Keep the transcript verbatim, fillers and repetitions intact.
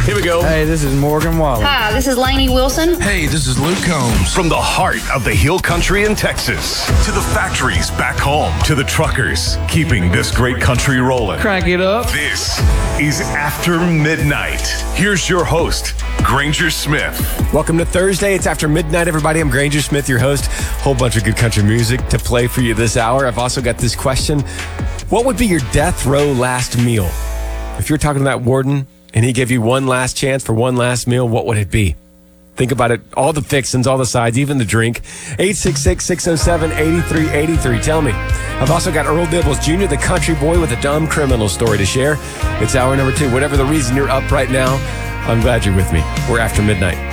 Here we go. Hey, this is Morgan Wallen. Hi, this is Lainey Wilson. Hey, this is Luke Combs. From the heart of the Hill Country in Texas to the factories back home to the truckers keeping this great country rolling. Crank it up. This is After Midnight. Here's your host, Granger Smith. Welcome to Thursday. It's After Midnight, everybody. I'm Granger Smith, your host. Whole bunch of good country music to play for you this hour. I've also got this question. What would be your death row last meal? If you're talking to that warden and he gave you one last chance for one last meal, what would it be? Think about it. All the fixings, all the sides, even the drink. eight six six, six oh seven, eight three eight three. Tell me. I've also got Earl Dibbles Junior, the country boy with a dumb criminal story to share. It's hour number two. Whatever the reason you're up right now, I'm glad you're with me. We're After Midnight.